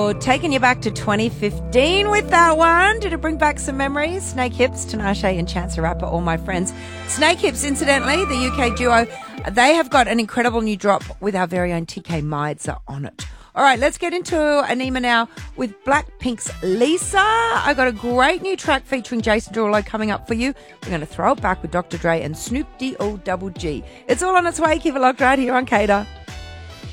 Oh, taking you back to 2015 with that one. Did it bring back some memories? Snake Hips, Tinashe and Chance the Rapper, all my friends. Snake Hips, incidentally, the UK duo, they have got an incredible new drop with our very own TK Maidza on it. All right, let's get into Anima now with Blackpink's Lisa. I got a great new track featuring Jason Derulo coming up for you. We're going to throw it back with Dr. Dre and Snoop D-O-double-G. It's all on its way. Keep it locked right here on Cater.